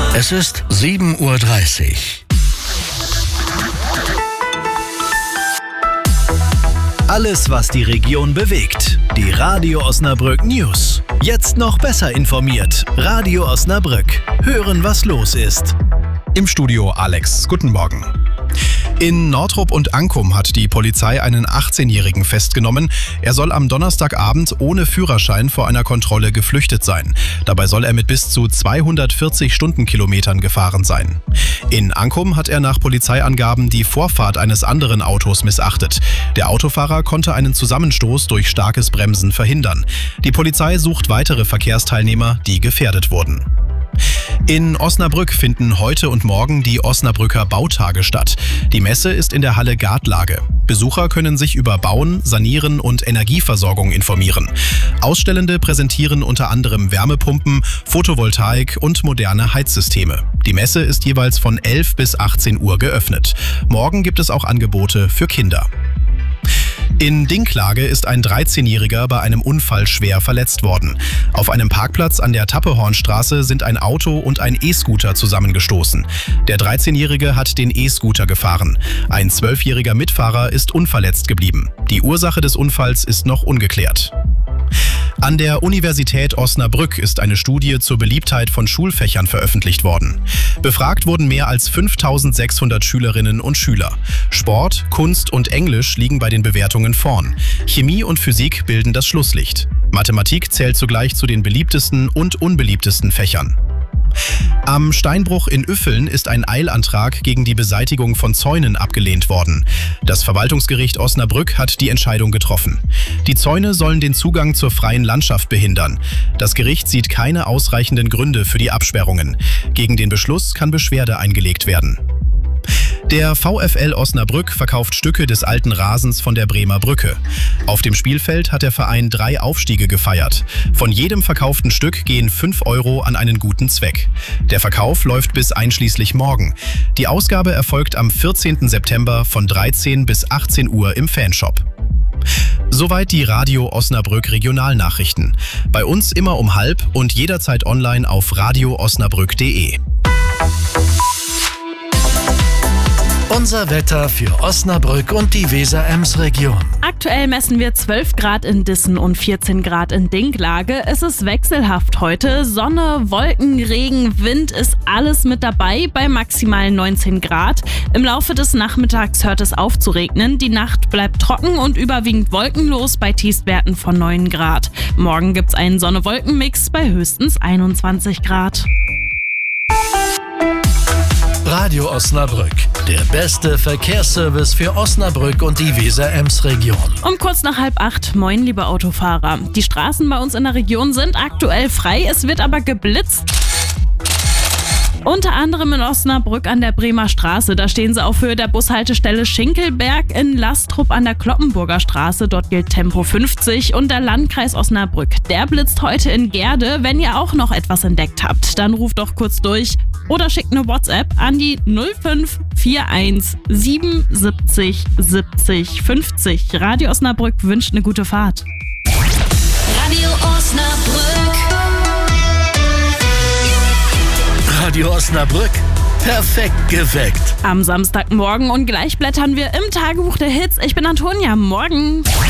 Es ist 7:30 Uhr. Alles, was die Region bewegt. Die Radio Osnabrück News. Jetzt noch besser informiert. Radio Osnabrück. Hören, was los ist. Im Studio Alex. Guten Morgen. In Nordrup und Ankum hat die Polizei einen 18-Jährigen festgenommen. Er soll am Donnerstagabend ohne Führerschein vor einer Kontrolle geflüchtet sein. Dabei soll er mit bis zu 240 Stundenkilometern gefahren sein. In Ankum hat er nach Polizeiangaben die Vorfahrt eines anderen Autos missachtet. Der Autofahrer konnte einen Zusammenstoß durch starkes Bremsen verhindern. Die Polizei sucht weitere Verkehrsteilnehmer, die gefährdet wurden. In Osnabrück finden heute und morgen die Osnabrücker Bautage statt. Die Messe ist in der Halle Gartlage. Besucher können sich über Bauen, Sanieren und Energieversorgung informieren. Ausstellende präsentieren unter anderem Wärmepumpen, Photovoltaik und moderne Heizsysteme. Die Messe ist jeweils von 11 bis 18 Uhr geöffnet. Morgen gibt es auch Angebote für Kinder. In Dinklage ist ein 13-Jähriger bei einem Unfall schwer verletzt worden. Auf einem Parkplatz an der Tappehornstraße sind ein Auto und ein E-Scooter zusammengestoßen. Der 13-Jährige hat den E-Scooter gefahren. Ein 12-jähriger Mitfahrer ist unverletzt geblieben. Die Ursache des Unfalls ist noch ungeklärt. An der Universität Osnabrück ist eine Studie zur Beliebtheit von Schulfächern veröffentlicht worden. Befragt wurden mehr als 5.600 Schülerinnen und Schüler. Sport, Kunst und Englisch liegen bei den Bewertungen vorn. Chemie und Physik bilden das Schlusslicht. Mathematik zählt zugleich zu den beliebtesten und unbeliebtesten Fächern. Am Steinbruch in Üffeln ist ein Eilantrag gegen die Beseitigung von Zäunen abgelehnt worden. Das Verwaltungsgericht Osnabrück hat die Entscheidung getroffen. Die Zäune sollen den Zugang zur freien Landschaft behindern. Das Gericht sieht keine ausreichenden Gründe für die Absperrungen. Gegen den Beschluss kann Beschwerde eingelegt werden. Der VfL Osnabrück verkauft Stücke des alten Rasens von der Bremer Brücke. Auf dem Spielfeld hat der Verein 3 Aufstiege gefeiert. Von jedem verkauften Stück gehen 5 € an einen guten Zweck. Der Verkauf läuft bis einschließlich morgen. Die Ausgabe erfolgt am 14. September von 13 bis 18 Uhr im Fanshop. Soweit die Radio Osnabrück Regionalnachrichten. Bei uns immer um 12:30 und jederzeit online auf radioosnabrück.de. Unser Wetter für Osnabrück und die Weser-Ems-Region. Aktuell messen wir 12 Grad in Dissen und 14 Grad in Dinklage. Es ist wechselhaft heute. Sonne, Wolken, Regen, Wind ist alles mit dabei bei maximal 19 Grad. Im Laufe des Nachmittags hört es auf zu regnen. Die Nacht bleibt trocken und überwiegend wolkenlos bei Tiefstwerten von 9 Grad. Morgen gibt's einen Sonne-Wolken-Mix bei höchstens 21 Grad. Radio Osnabrück, der beste Verkehrsservice für Osnabrück und die Weser-Ems-Region. Um kurz nach 7:30, moin liebe Autofahrer. Die Straßen bei uns in der Region sind aktuell frei, es wird aber geblitzt. Unter anderem in Osnabrück an der Bremer Straße. Da stehen sie auf Höhe der Bushaltestelle Schinkelberg. In Lastrup an der Kloppenburger Straße. Dort gilt Tempo 50. Und der Landkreis Osnabrück, der blitzt heute in Gerde. Wenn ihr auch noch etwas entdeckt habt, dann ruft doch kurz durch oder schickt eine WhatsApp an die 0541 77 70 50. Radio Osnabrück wünscht eine gute Fahrt. Radio Osnabrück. Radio Osnabrück, perfekt geweckt. Am Samstagmorgen und gleich blättern wir im Tagebuch der Hits. Ich bin Antonia, morgen.